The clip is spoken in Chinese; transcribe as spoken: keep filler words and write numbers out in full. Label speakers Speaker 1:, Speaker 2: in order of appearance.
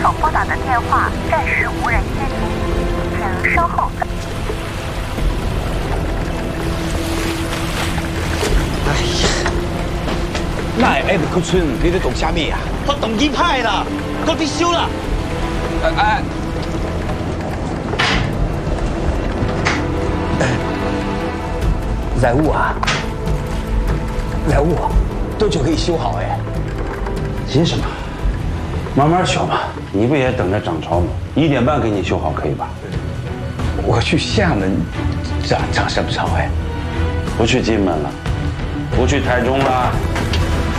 Speaker 1: 所拨打的电话暂时无人接听，请稍后。
Speaker 2: 哎呀，那下個窟村你哋做啥物啊？
Speaker 3: 我動機派啦，我必修啦。
Speaker 2: 哎哎。 人物啊，人物多久可以修好？哎，
Speaker 4: 急什么？慢慢修嘛。你不也等着涨潮吗？一点半给你修好，可以吧？
Speaker 2: 我去厦门涨涨什么潮？哎，
Speaker 4: 不去金门了，不去台中了。